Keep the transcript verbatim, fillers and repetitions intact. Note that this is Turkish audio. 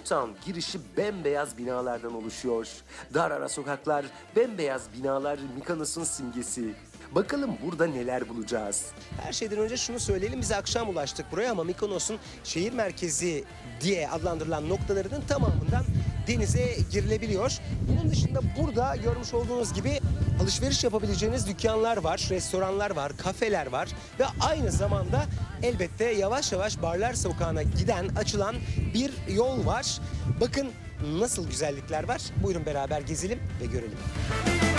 Downtown girişi bembeyaz binalardan oluşuyor. Dar ara sokaklar, bembeyaz binalar Mykonos'un simgesi. Bakalım burada neler bulacağız? Her şeyden önce şunu söyleyelim, biz akşam ulaştık buraya ama Mykonos'un şehir merkezi diye adlandırılan noktalarının tamamından denize girilebiliyor. Bunun dışında burada görmüş olduğunuz gibi alışveriş yapabileceğiniz dükkanlar var, restoranlar var, kafeler var ve aynı zamanda elbette yavaş yavaş Barlar Sokağı'na giden, açılan bir yol var. Bakın nasıl güzellikler var. Buyurun beraber gezelim ve görelim.